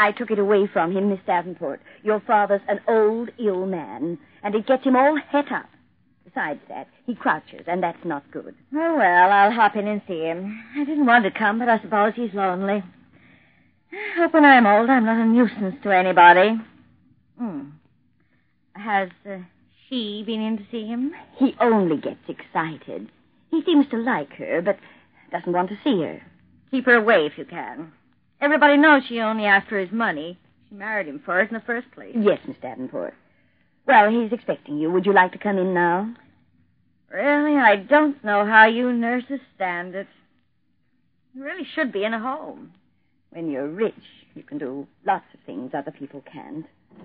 I took it away from him, Miss Davenport. Your father's an old, ill man, and it gets him all het up. Besides that, he crouches, and that's not good. Oh, well, I'll hop in and see him. I didn't want to come, but I suppose he's lonely. I hope when I'm old I'm not a nuisance to anybody. Has she been in to see him? He only gets excited. He seems to like her, but doesn't want to see her. Keep her away if you can. Everybody knows she only after his money. She married him for it in the first place. Yes, Miss Davenport. Well, he's expecting you. Would you like to come in now? Really, I don't know how you nurses stand it. You really should be in a home. When you're rich, you can do lots of things other people can't.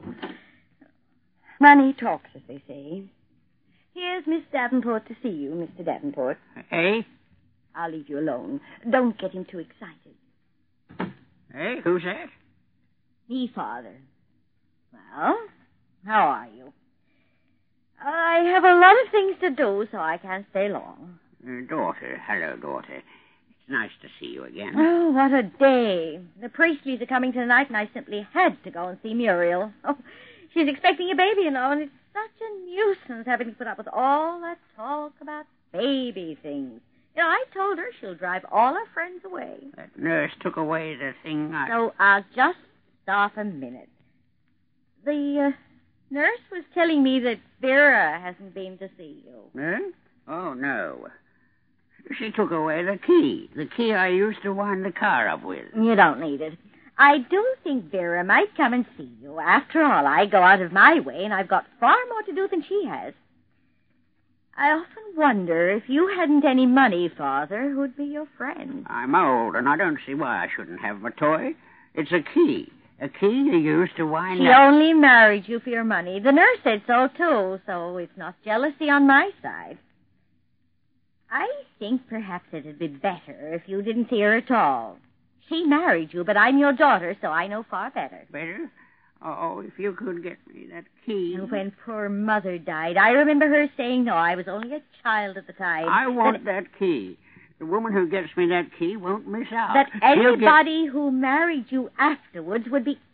Money talks, as they say. Here's Miss Davenport to see you, Mr. Davenport. Hey? I'll leave you alone. Don't get him too excited. Hey, who's that? Me, Father. Well, how are you? I have a lot of things to do, so I can't stay long. Daughter. Hello, daughter. It's nice to see you again. Oh, what a day. The Priestleys are coming tonight, and I simply had to go and see Muriel. Oh, she's expecting a baby, and it's such a nuisance having to put up with all that talk about baby things. I told her she'll drive all her friends away. That nurse took away the thing So I'll just stop a minute. The nurse was telling me that Vera hasn't been to see you. Huh? Oh, no. She took away the key. The key I used to wind the car up with. You don't need it. I do think Vera might come and see you. After all, I go out of my way, and I've got far more to do than she has. I often wonder if you hadn't any money, Father, who'd be your friend. I'm old, and I don't see why I shouldn't have a toy. It's a key. A key you use to wind She up... only married you for your money. The nurse said so, too, so it's not jealousy on my side. I think perhaps it'd be better if you didn't see her at all. She married you, but I'm your daughter, so I know far better. Better? Oh, if you could get me that key. And when poor Mother died, I remember her saying, no, I was only a child at the time. I want that key. The woman who gets me that key won't miss out. That anybody who married you afterwards would be...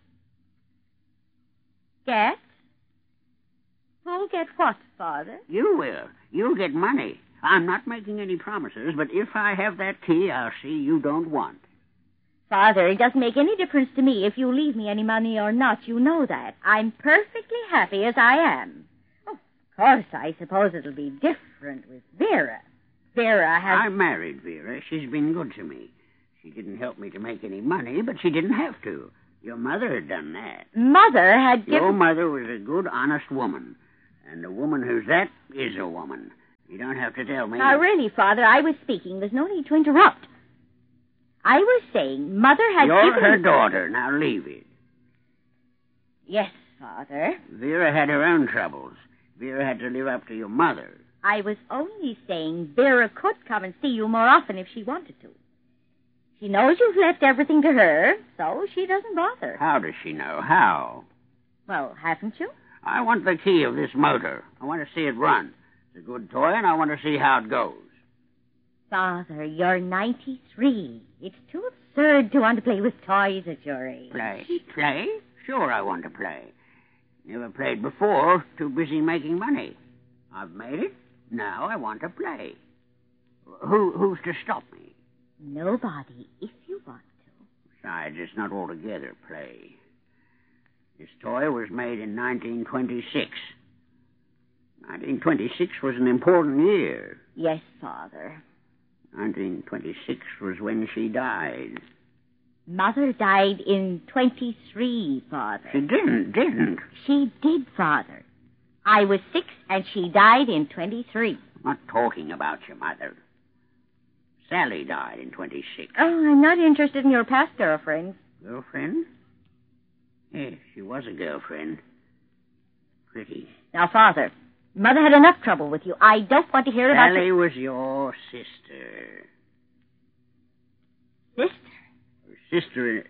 Get? Who'll get what, Father? You will. You'll get money. I'm not making any promises, but if I have that key, I'll see you don't want. Father, it doesn't make any difference to me if you leave me any money or not. You know that. I'm perfectly happy as I am. Oh, of course, I suppose it'll be different with Vera. Vera has... I married Vera. She's been good to me. She didn't help me to make any money, but she didn't have to. Your mother had done that. Mother had given... Your mother was a good, honest woman. And a woman who's that is a woman. You don't have to tell me. Now, really, Father, I was speaking. There's no need to interrupt. I was saying Mother had You're given... her daughter. Now leave it. Yes, Father. Vera had her own troubles. Vera had to live up to your mother. I was only saying Vera could come and see you more often if she wanted to. She knows you've left everything to her, so she doesn't bother. How does she know? How? Well, haven't you? I want the key of this motor. I want to see it run. It's a good toy, and I want to see how it goes. Father, you're 93. It's too absurd to want to play with toys at your age. Play? Play? Sure I want to play. Never played before. Too busy making money. I've made it. Now I want to play. Who's to stop me? Nobody, if you want to. Besides, it's not altogether play. This toy was made in 1926. 1926 was an important year. Yes, Father. 1926 was when she died. Mother died in 23, Father. She didn't. She did, Father. I was 6, and she died in 23. I'm not talking about your mother. Sally died in 26. Oh, I'm not interested in your past girlfriends. Girlfriend? Yes, she was a girlfriend. Pretty. Now, Father, Mother had enough trouble with you. I don't want to hear about... Sally was your sister. Sister? Sister...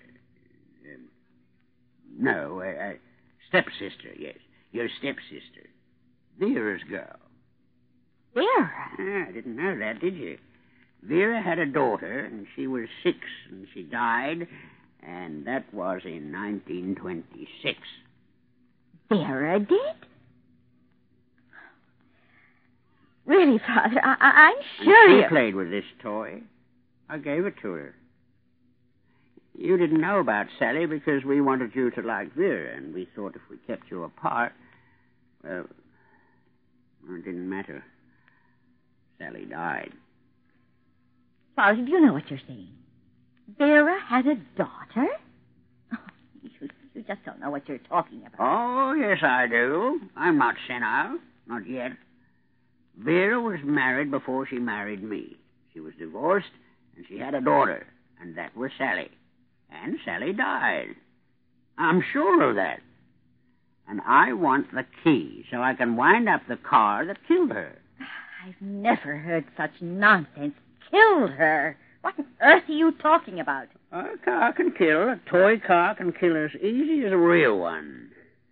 no, stepsister, yes. Your stepsister. Vera's girl. Vera? I didn't know that, did you? Vera had a daughter, and she was 6, and she died, And that was in 1926. Vera did? Really, Father, I'm sure And you... she played with this toy. I gave it to her. You didn't know about Sally because we wanted you to like Vera, and we thought if we kept you apart, well, it didn't matter. Sally died. Father, do you know what you're saying? Vera had a daughter? Oh, you just don't know what you're talking about. Oh, yes, I do. I'm not senile. Not yet. Vera was married before she married me. She was divorced, and she had a daughter, and that was Sally. And Sally died. I'm sure of that. And I want the key so I can wind up the car that killed her. I've never heard such nonsense. Killed her? What on earth are you talking about? A car can kill. A toy car can kill as easy as a real one.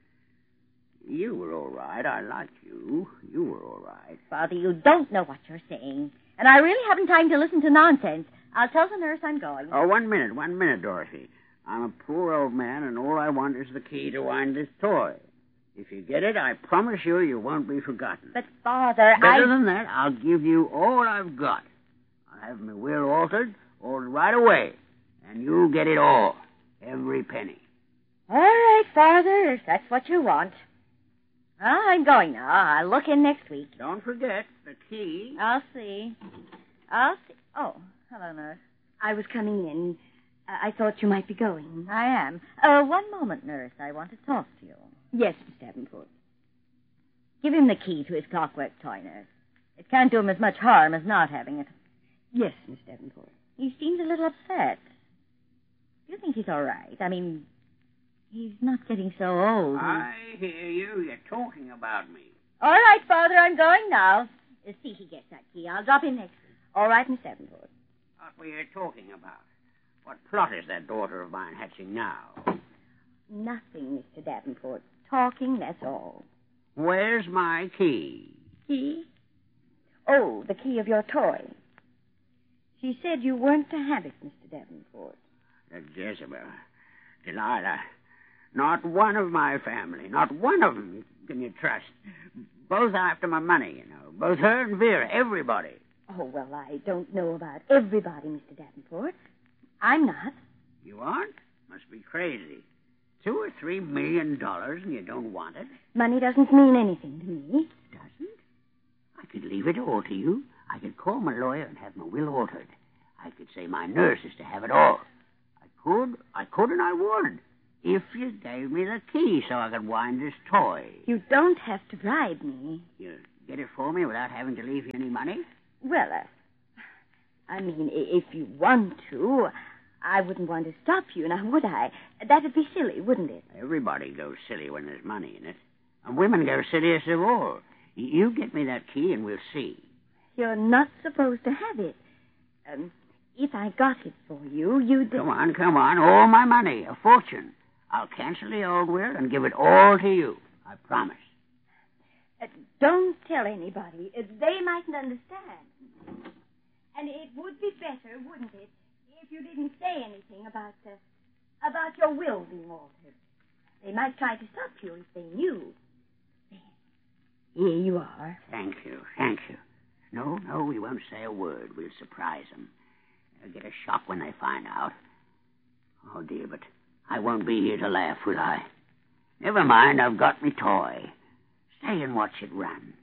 You were all right. I liked you. You were all right. Father, you don't know what you're saying. And I really haven't time to listen to nonsense. I'll tell the nurse I'm going. Oh, 1 minute, Dorothy. I'm a poor old man, and all I want is the key to wind this toy. If you get it, I promise you won't be forgotten. But, Father, Better than that, I'll give you all I've got. I'll have my will altered right away, and you'll get it all, every penny. All right, Father, if that's what you want. Well, I'm going now. I'll look in next week. Don't forget the key. I'll see. Oh, hello, nurse. I was coming in. I thought you might be going. I am. One moment, nurse. I want to talk to you. Yes, Miss Davenport. Give him the key to his clockwork toy, nurse. It can't do him as much harm as not having it. Yes, Miss Davenport. He seems a little upset. Do you think he's all right? I mean, he's not getting so old. I hear you. You're talking about me. All right, Father, I'm going now. See he gets that key. I'll drop in next week. All right, Miss Davenport. What were you talking about? What plot is that daughter of mine hatching now? Nothing, Mr. Davenport. Talking, that's all. Where's my key? Key? Oh, the key of your toy. She said you weren't to have it, Mr. Davenport. Jezebel. Delilah. Not one of my family, not one of them can you trust. Both after my money, you know. Both her and Vera, everybody. Oh, well, I don't know about everybody, Mr. Davenport. I'm not. You aren't? Must be crazy. $2 or $3 million and you don't want it? Money doesn't mean anything to me. Doesn't? I could leave it all to you. I could call my lawyer and have my will altered. I could say my nurse is to have it all. I could, and I would. If you gave me the key so I could wind this toy. You don't have to bribe me. You get it for me without having to leave you any money? Well, I mean, if you want to, I wouldn't want to stop you, now would I? That'd be silly, wouldn't it? Everybody goes silly when there's money in it. And women go silliest of all. You get me that key and we'll see. You're not supposed to have it. If I got it for you, you'd... Come on. All my money, a fortune. I'll cancel the old will and give it all to you. I promise. Don't tell anybody. They mightn't understand. And it would be better, wouldn't it, if you didn't say anything about your will being altered. They might try to stop you if they knew. Here you are. Thank you. No, we won't say a word. We'll surprise them. They'll get a shock when they find out. Oh, dear, but I won't be here to laugh, will I? Never mind, I've got me toy. Stay and watch it run.